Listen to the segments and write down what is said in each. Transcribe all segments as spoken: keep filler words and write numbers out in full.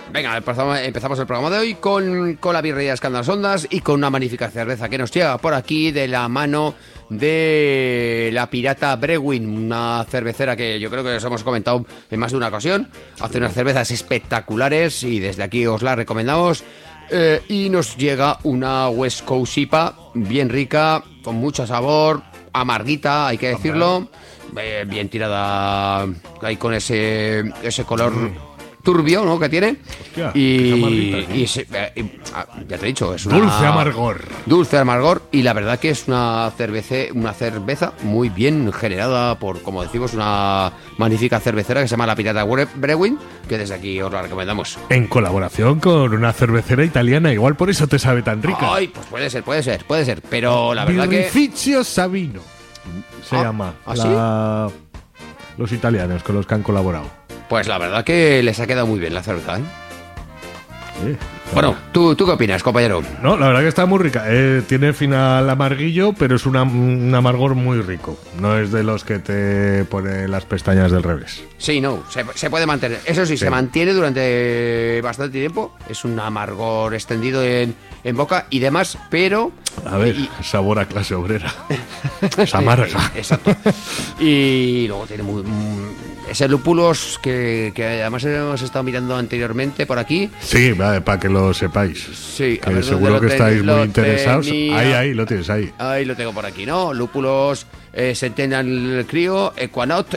Venga, empezamos, empezamos el programa de hoy con, con la birrería Escándalos Ondas y con una magnífica cerveza que nos llega por aquí de la mano de la Pirata Brewing, una cervecera que yo creo que os hemos comentado en más de una ocasión. Hace unas cervezas espectaculares y desde aquí os la recomendamos. Eh, y nos llega una West Coast I P A bien rica, con mucho sabor, amarguita, hay que decirlo, eh, bien tirada ahí con ese, ese color... Mm. turbio, ¿no? Que tiene. Hostia, y, y, se, y ya te he dicho, es una dulce amargor. Dulce amargor y la verdad que es una cerveza, una cerveza muy bien generada por, como decimos, una magnífica cervecera que se llama la Pirata Brewing, que desde aquí os la recomendamos. En colaboración con una cervecera italiana, igual por eso te sabe tan rica. Ay, pues puede ser, puede ser, puede ser, pero la verdad que Birrificio Sabino se ah, llama. ¿Ah, la... ¿sí? Los italianos con los que han colaborado. Pues la verdad que les ha quedado muy bien la cerveza, ¿eh? Sí, bueno, ¿tú, ¿tú qué opinas, compañero? No, la verdad que está muy rica. Eh, tiene final amarguillo, pero es una, un amargor muy rico. No es de los que te pone las pestañas del revés. Sí, no, se, se puede mantener. Eso sí, sí, se mantiene durante bastante tiempo. Es un amargor extendido en, en boca y demás, pero... A ver, y, sabor a clase obrera. Es amarga. Exacto. Y luego tiene muy... muy ese lúpulos que, que además hemos estado mirando anteriormente por aquí. Sí, vale, para que lo sepáis. Sí, que seguro que estáis muy interesados. Tenía... Ahí, ahí, lo tienes ahí. Ahí lo tengo por aquí, ¿no? Lúpulos eh, Centennial Crio, Equanaut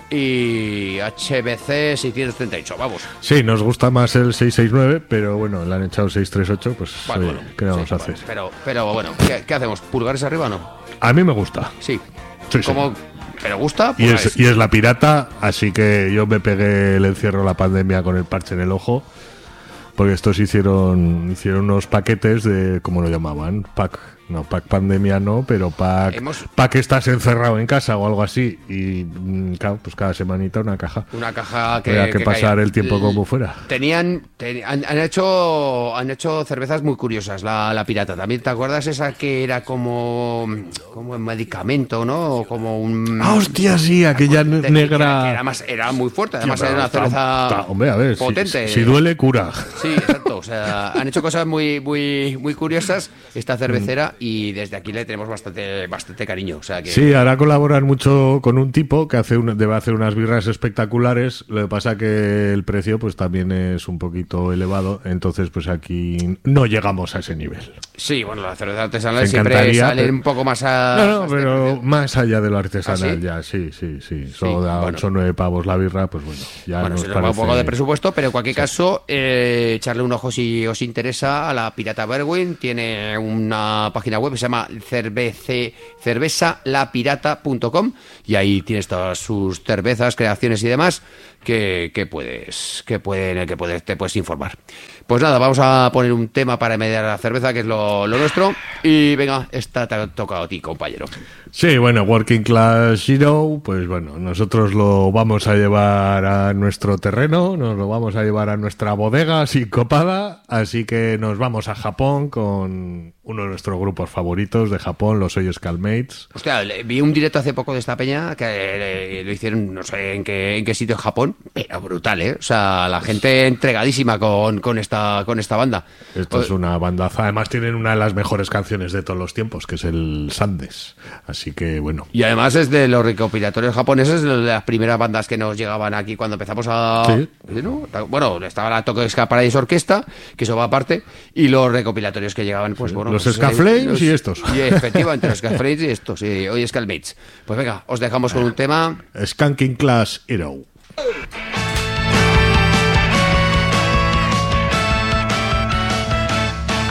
y H B C seiscientos treinta y ocho, vamos. Sí, nos gusta más el seiscientos sesenta y nueve, pero bueno, le han echado seiscientos treinta y ocho, pues bueno, oye, bueno, ¿qué vamos sí, a hacer? Pero, pero bueno, ¿qué, ¿qué hacemos? ¿Pulgares arriba o no? A mí me gusta. Sí. Sí, Como... sí. ¿Pero gusta? Y Pues es, y es la Pirata, así que yo me pegué el encierro, la pandemia, con el parche en el ojo, porque estos hicieron hicieron unos paquetes de, ¿cómo lo llamaban? Pack, no, pack pandemia no, pero pack, Hemos... pack estás encerrado en casa o algo así, y claro, pues cada semanita una caja. Una caja que... Había que, que pasar caía. el tiempo como fuera. Tenían... Ten, han, han hecho han hecho cervezas muy curiosas, la, la Pirata. ¿También te acuerdas esa que era como... como un medicamento, ¿no? O como un... ¡Ah, hostia, sí! Aquella de, negra... Que era, más, era muy fuerte, además sí, era una está, cerveza está, hombre, a ver, potente. Si, si duele, cura. Sí, exacto. O sea, han hecho cosas muy muy muy curiosas esta cervecera y desde aquí le tenemos bastante bastante cariño. O sea que... Sí, ahora colaboran mucho con un tipo que hace un, debe hacer unas birras espectaculares. Lo que pasa que el precio pues también es un poquito elevado. Entonces pues aquí no llegamos a ese nivel. Sí, bueno, la cerveza artesanal siempre sale pero... un poco más a... No, no, pero más allá de lo artesanal. ¿Ah, sí? Ya, sí, sí, sí. sí Solo da bueno. ocho o nueve pavos la birra, pues bueno. Ya bueno, nos se nos parece... va un poco de presupuesto, pero en cualquier sí. caso, eh, echarle un ojo si os interesa a la Pirata Brewing. Tiene una página web que se llama cervece, cerveza la pirata punto com y ahí tienes todas sus cervezas, creaciones y demás que, que puedes que pueden que puedes, te puedes informar. Pues nada, vamos a poner un tema para mediar la cerveza, que es lo, lo nuestro. Y venga, esta te ha tocado a ti, compañero. Sí, bueno, Working Class Hero, pues bueno, nosotros lo vamos a llevar a nuestro terreno, nos lo vamos a llevar a nuestra bodega así copada, así que nos vamos a Japón con uno de nuestros grupos favoritos de Japón, los Hoyo Scalmates. Hostia, vi un directo hace poco de esta peña que eh, lo hicieron, no sé en qué, en qué sitio en Japón, pero brutal, ¿eh? O sea, la gente entregadísima con, con, esta, con esta banda. Esto o... es una bandaza, además tienen una de las mejores canciones de todos los tiempos, que es el Sandes, así que bueno. Y además es de los recopilatorios japoneses, de las primeras bandas que nos llegaban aquí cuando empezamos a... ¿Sí? ¿no? Bueno, estaba la Tokyo Ska Paradise Orquesta, que eso va aparte, y los recopilatorios que llegaban, pues sí, bueno... Los pues, Ska Flames los, y estos. Y efectivamente, los Ska Flames y estos, y hoy Scalmates. Pues venga, os dejamos con un tema... Skanking Class Hero.